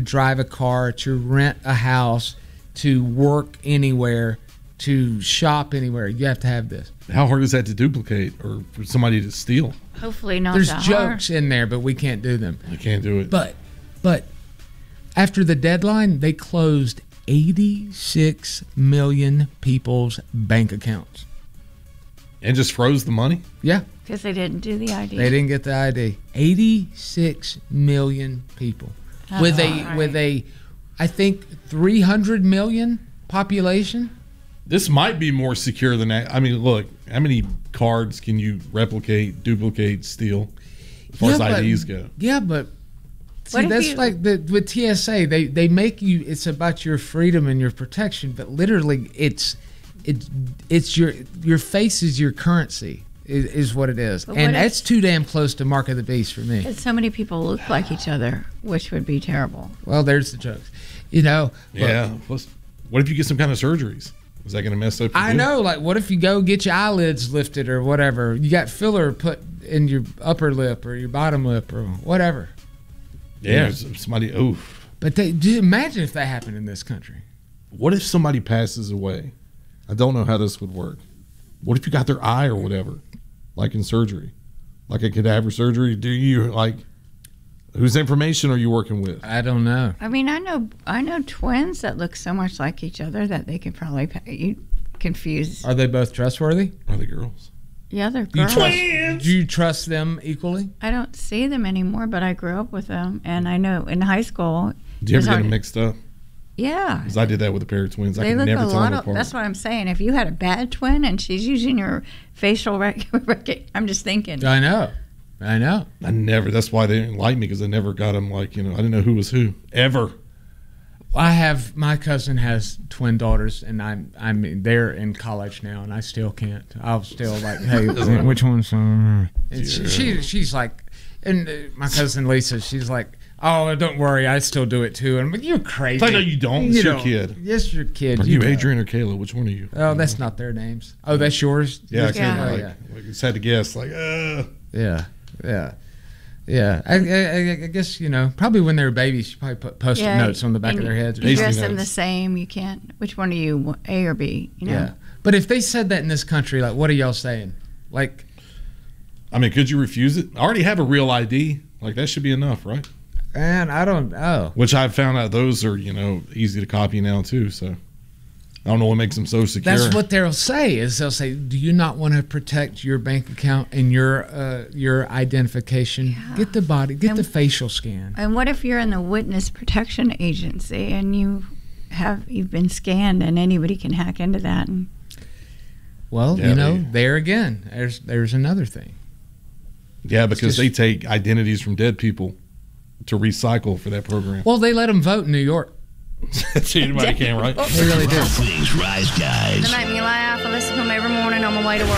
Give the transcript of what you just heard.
drive a car, to rent a house, to work anywhere, to shop anywhere. You have to have this. How hard is that to duplicate or for somebody to steal? Hopefully not. There's that jokes hard. in there, but we can't do them. I can't do it. But after the deadline, they closed 86 million people's bank accounts. And just froze the money? Yeah. Because they didn't do the ID. They didn't get the ID. 86 million people. With a I think 300 million population. This might be more secure than that. I mean, look, how many cards can you replicate, duplicate, steal as far as IDs go? Yeah, but see, that's like with TSA. They make you. It's about your freedom and your protection, but literally, it's your face is your currency. Is what it is, and that's too damn close to Mark of the Beast for me. So many people look like each other, which would be terrible. Well, there's the jokes, you know. Yeah. Plus, what if you get some kind of surgeries? Is that going to mess up your I know. Like, what if you go get your eyelids lifted or whatever? You got filler put in your upper lip or your bottom lip or whatever. Yeah. Somebody. Oof. But imagine if that happened in this country. What if somebody passes away? I don't know how this would work. What if you got their eye or whatever, like in surgery, like a cadaver surgery? Do you like? Whose information are you working with? I don't know. I mean, I know twins that look so much like each other that they could probably you confuse. Are they both trustworthy? Are they girls? Yeah, they're girls. Do you trust them equally? I don't see them anymore, but I grew up with them, and I know in high school. Do you ever get them mixed up? Yeah. Because I did that with a pair of twins. I they could look never a tell lot them apart. That's what I'm saying. If you had a bad twin and she's using your facial I'm just thinking. I know. I never. That's why they didn't like me, because I never got them. Like, I didn't know who was who ever. My cousin has twin daughters, and I mean they're in college now, and I still can't. I'll still like, hey, which one's? And she's like, and my cousin Lisa, she's like, oh, don't worry, I still do it too. And you're crazy. I know you don't. It's your kid. Yes, your kid. Are you Adrian or Kayla? Which one are you? Oh, that's not their names. Oh, that's yours. Yeah, I Yeah. just had to guess. Like, Yeah. I guess, probably when they were babies, she probably put Post-it notes on the back of their heads. You dress them the same. You can't. Which one are you, A or B? Yeah. But if they said that in this country, like, what are y'all saying? Like, I mean, could you refuse it? I already have a real ID. Like, that should be enough, right? Man, I don't know. Which I've found out those are, easy to copy now, too. So I don't know what makes them so secure. That's what they'll say. They'll say, do you not want to protect your bank account and your identification? Yeah. Get the facial scan. And what if you're in the Witness Protection Agency and you've been scanned and anybody can hack into that? Well, there again, there's another thing. Yeah, because they take identities from dead people to recycle for that program. Well, they let them vote in New York. See, anybody can, right? They really do. Things Rise Guys. They make me laugh. I listen to them every morning on my way to work.